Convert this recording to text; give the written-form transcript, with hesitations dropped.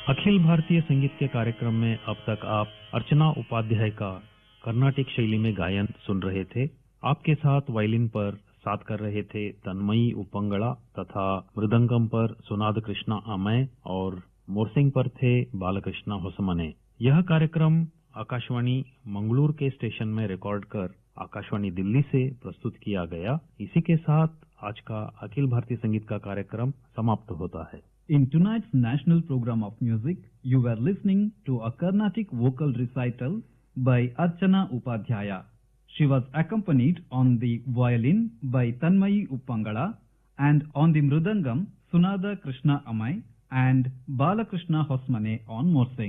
अखिल भारतीय संगीत के कार्यक्रम में अब तक आप अर्चना उपाध्याय का कर्नाटिक शैली में गायन सुन रहे थे। आपके साथ वायलिन पर साथ कर रहे थे तन्मयी उपंगड़ा तथा मृदंगम पर सुनाद कृष्णा अमय और मोरसिंग पर थे बालकृष्णा होसमने। यह कार्यक्रम आकाशवाणी मंगलूर के स्टेशन में रिकॉर्ड कर आकाशवाणी दिल्ली से प्रस्तुत किया गया। इसी के साथ आज का अखिल भारतीय संगीत का कार्यक्रम समाप्त होता है। In tonight's national program of music, you were listening to a Carnatic vocal recital by Archana Upadhyaya. She was accompanied on the violin by Tanmayi Uppangala and on the mridangam Sunada Krishna Amai and Balakrishna Hosmane on morsing.